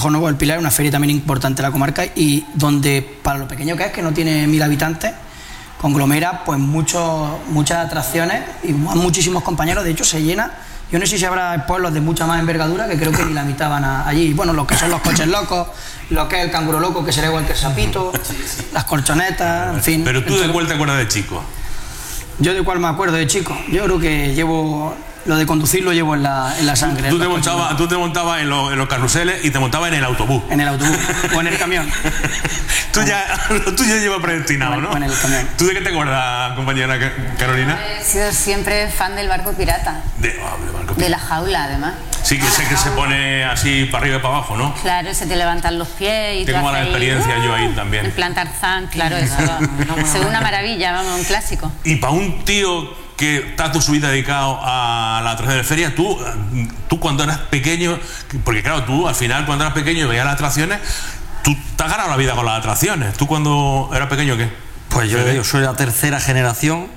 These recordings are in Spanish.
Torrejón Nuevo del Pilar, una feria también importante de la comarca y donde, para lo pequeño que no tiene 1000 habitantes, conglomera pues muchas atracciones y muchísimos compañeros. De hecho se llena. Yo no sé si habrá pueblos de mucha más envergadura que creo que ni la mitad van allí. Bueno, lo que son los coches locos, lo que es el canguro loco, que será igual que el sapito, las colchonetas, en fin. Pero tú, ¿de cuál te acuerdas de chico? Yo de cuál me acuerdo de chico. Yo creo que llevo lo de conducir, lo llevo en la sangre. Tú te montabas en los carruseles y te montabas en el autobús. En el autobús o en el camión. Tú ya llevas predestinado, ¿no? O en el camión. ¿Tú de qué te acuerdas, compañera Carolina? He sido siempre fan del barco pirata. De la jaula, además. Sí, que sé que se pone así para arriba y para abajo, ¿no? Claro, se te levantan los pies y tengo mala experiencia yo ahí también. En plan Tarzán, claro, eso. Es una maravilla, vamos, un clásico. Y para un tío que está toda su vida dedicado a la atracción de feria, tú cuando eras pequeño, porque claro, tú al final cuando eras pequeño y veías las atracciones, tú te has ganado la vida con las atracciones. ¿Tú cuando eras pequeño qué? Pues yo soy la tercera generación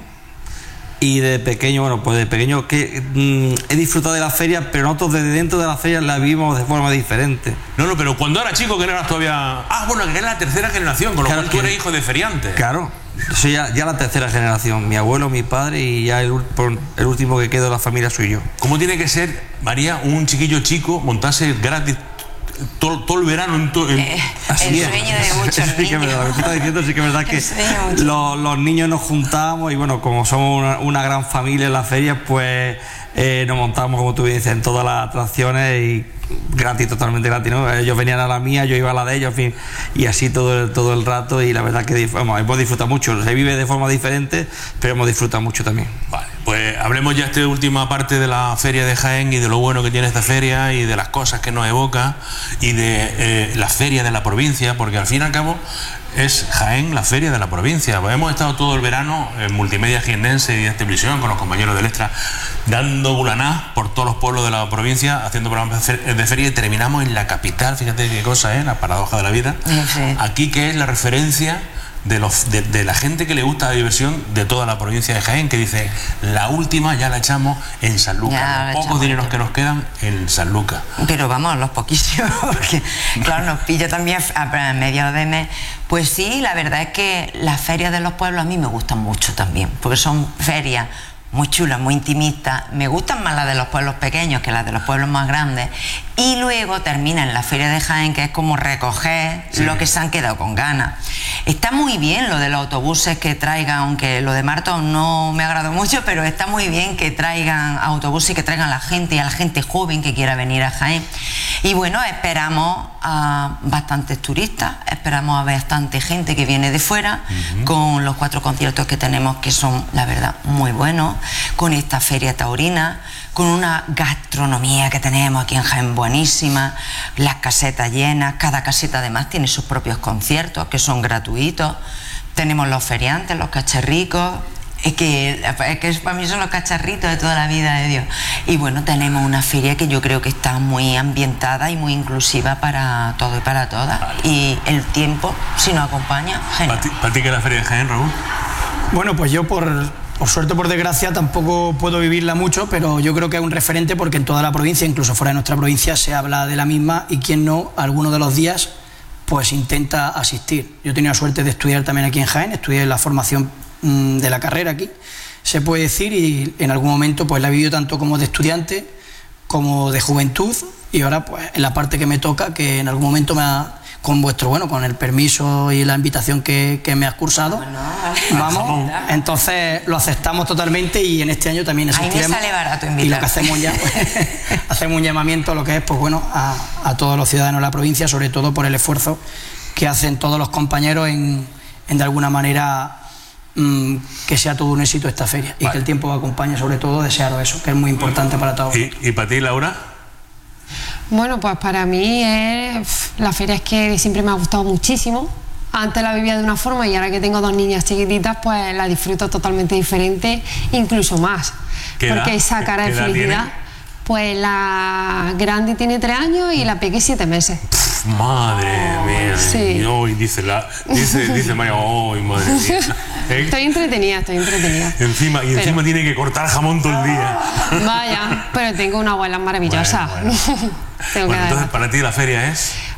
y de pequeño, bueno, pues de pequeño que he disfrutado de las ferias, pero nosotros desde dentro de las ferias las vivimos de forma diferente. No, pero cuando eras chico que no eras todavía... Ah, bueno, que eres la tercera generación, con lo cual tú eres hijo de feriante. Claro. Soy ya la tercera generación, mi abuelo, mi padre y ya el último que quedó de la familia soy yo. ¿Cómo tiene que ser, María, un chiquillo chico montarse gratis todo el verano el sueño de muchos sí, niños? Lo que tú estás diciendo sí que es verdad que los niños nos juntamos y bueno, como somos una gran familia en las ferias, pues nos montamos, como tú dices, en todas las atracciones y gratis, totalmente gratis, ¿no? Ellos venían a la mía, yo iba a la de ellos, en fin, y así todo el rato, y la verdad que hemos disfrutado mucho. Se vive de forma diferente, pero hemos disfrutado mucho también. Vale, pues hablemos ya esta última parte de la feria de Jaén y de lo bueno que tiene esta feria y de las cosas que nos evoca y de la feria de la provincia, porque al fin y al cabo es Jaén la feria de la provincia. Pues hemos estado todo el verano en Multimedia Jiennense y en televisión con los compañeros del Extra dando bulaná por todos los pueblos de la provincia, haciendo programas de feria, y terminamos en la capital. Fíjate qué cosa, la paradoja de la vida. Sí. Aquí, que es la referencia de la gente que le gusta la diversión de toda la provincia de Jaén, que dice, la última ya la echamos en Sanlúcar, los pocos dineros que nos quedan en Sanlúcar. Pero vamos, los poquísimos, porque claro, nos pilla también a mediados de mes. Pues sí, la verdad es que las ferias de los pueblos a mí me gustan mucho también, porque son ferias muy chulas, muy intimistas. Me gustan más las de los pueblos pequeños que las de los pueblos más grandes. Y luego termina en la feria de Jaén, que es como recoger lo que se han quedado con ganas. Está muy bien lo de los autobuses que traigan, aunque lo de Marton no me agradó mucho, pero está muy bien que traigan autobuses y que traigan a la gente y a la gente joven que quiera venir a Jaén. Y bueno, esperamos a bastantes turistas, esperamos a bastante gente que viene de fuera, con los 4 conciertos que tenemos, que son, la verdad, muy buenos, con esta feria taurina, con una gastronomía que tenemos aquí en Jaén buenísima, las casetas llenas, cada caseta además tiene sus propios conciertos que son gratuitos, tenemos los feriantes, los cacharricos, es que para mí son los cacharritos de toda la vida de Dios. Y bueno, tenemos una feria que yo creo que está muy ambientada y muy inclusiva para todo y para todas. Vale. Y el tiempo, si nos acompaña, genial. ¿Para ti qué es la feria de Jaén, Raúl? Bueno, pues yo por suerte o por desgracia tampoco puedo vivirla mucho, pero yo creo que es un referente porque en toda la provincia, incluso fuera de nuestra provincia, se habla de la misma y quien no, alguno de los días pues intenta asistir. Yo he tenido la suerte de estudiar también aquí en Jaén, estudié la formación de la carrera aquí, se puede decir, y en algún momento pues la he vivido tanto como de estudiante como de juventud, y ahora pues en la parte que me toca, que en algún momento con el permiso y la invitación que me has cursado, vamos, entonces lo aceptamos totalmente, y en este año también asistiremos. Ahí me sale barato invitar. Y lo que hacemos ya, pues, hacemos un llamamiento a lo que es, pues bueno, a todos los ciudadanos de la provincia, sobre todo por el esfuerzo que hacen todos los compañeros en de alguna manera que sea todo un éxito esta feria, y que el tiempo acompañe, sobre todo desearos eso, que es muy importante para todos. ¿Y para ti, Laura? Bueno, pues para mí la feria es que siempre me ha gustado muchísimo. Antes la vivía de una forma y ahora que tengo 2 niñas chiquititas, pues la disfruto totalmente diferente, incluso más. Porque esa cara de felicidad, pues la grande tiene 3 años y la pequeña 7 meses. Madre mía. Sí. Hoy dice María, ¡ay, madre mía! Estoy entretenida. Encima tiene que cortar jamón todo el día. Vaya, pero tengo una abuela maravillosa. Bueno. Entonces para ti la feria es...